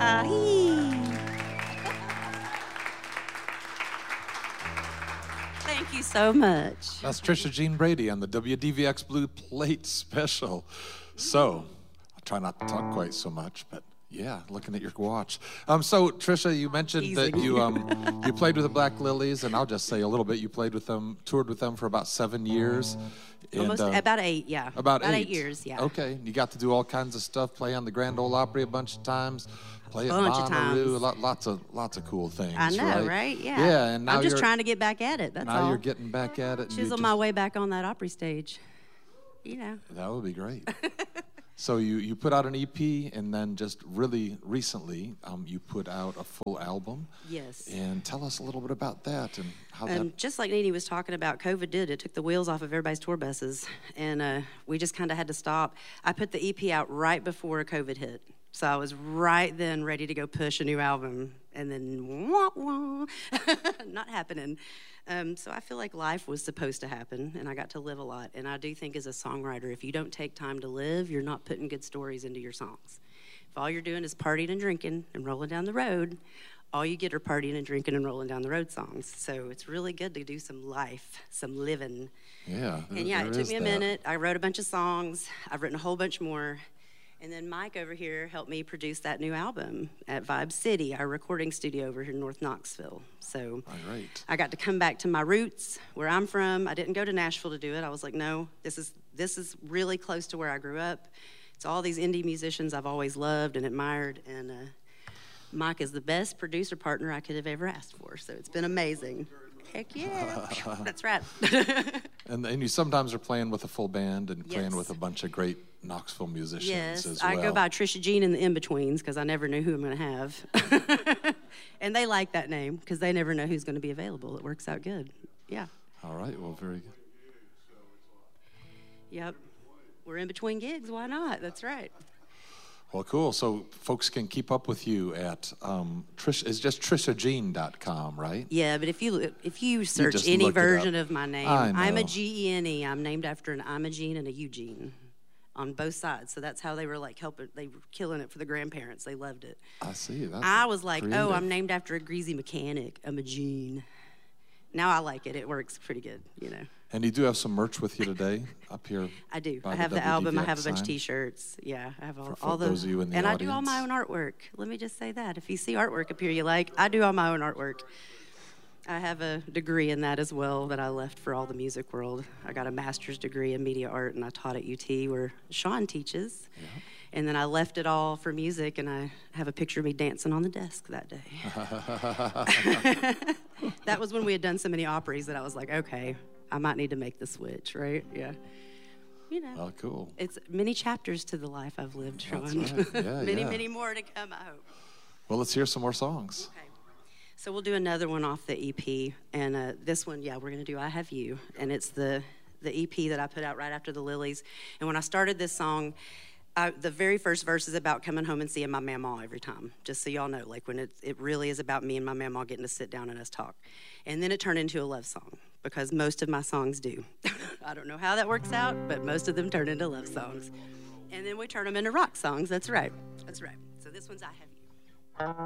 Thank you so much. That's Trisha Jean Brady on the WDVX Blue Plate Special. So, I'll try not to talk quite so much, but yeah, looking at your watch. So, Trisha, you mentioned that you played with the Black Lilies, and I'll just say a little bit. You played with them, toured with them for about 7 years. Almost about 8, yeah. About 8 years, yeah. Okay, you got to do all kinds of stuff. Play on the Grand Ole Opry a bunch of times. Play at Bonnaroo, lots of cool things. I know, right? Yeah. Yeah, and now I'm just trying to get back at it. That's all. Now you're getting back at it. Chisel my way back on that Opry stage. You know. That would be great. So you put out an EP, and then just really recently, you put out a full album. Yes. And tell us a little bit about that and how that. Just like Nene was talking about, COVID it took the wheels off of everybody's tour buses, and we just kind of had to stop. I put the EP out right before COVID hit. So I was right then ready to go push a new album, and then wah, wah, not happening. So I feel like life was supposed to happen, and I got to live a lot. And I do think as a songwriter, if you don't take time to live, you're not putting good stories into your songs. If all you're doing is partying and drinking and rolling down the road, all you get are partying and drinking and rolling down the road songs. So it's really good to do some life, some living. Yeah. And yeah, it took me a minute. I wrote a bunch of songs. I've written a whole bunch more. And then Mike over here helped me produce that new album at Vibe City, our recording studio over here in North Knoxville. So I got to come back to my roots, where I'm from. I didn't go to Nashville to do it. I was like, no, this is really close to where I grew up. It's all these indie musicians I've always loved and admired. And Mike is the best producer partner I could have ever asked for. So it's been amazing. Heck yeah. That's right. And you sometimes are playing with a full band and playing with a bunch of great Knoxville musicians as well. I go by Trisha Jean in the in-betweens because I never know who I'm going to have. And they like that name because they never know who's going to be available. It works out good. Yeah. All right. Well, very good. Yep. We're in between gigs. Why not? That's right. Well, cool. So folks can keep up with you at it's just TrishaJean.com, right? Yeah, but if you search any version of my name, I'm a Gene. I'm named after an Imogene and a Eugene on both sides. So that's how they were like helping. They were killing it for the grandparents. They loved it. I see. I was like, creative. I'm named after a greasy mechanic. I'm a Gene. Now I like it. It works pretty good, you know. And you do have some merch with you today up here. I do. I have the album. I have a bunch of T-shirts. Yeah, I have all those of you in the and audience. I do all my own artwork. Let me just say that. If you see artwork up here you like, I do all my own artwork. I have a degree in that as well that I left for all the music world. I got a master's degree in media art, and I taught at UT where Sean teaches. Yeah. And then I left it all for music, and I have a picture of me dancing on the desk that day. That was when we had done so many Opries that I was like, okay, I might need to make the switch, right? Yeah. You know. Oh, cool. It's many chapters to the life I've lived, Sean. That's right. Yeah, many more to come, I hope. Well, let's hear some more songs. Okay. So we'll do another one off the EP. And this one, we're going to do I Have You. And it's the EP that I put out right after the Lilies. And when I started this song, the very first verse is about coming home and seeing my mamaw every time, just so y'all know, like when it really is about me and my mamaw getting to sit down and us talk. And then it turned into a love song, because most of my songs do. I don't know how that works out, but most of them turn into love songs. And then we turn them into rock songs. That's right. So this one's I Have You.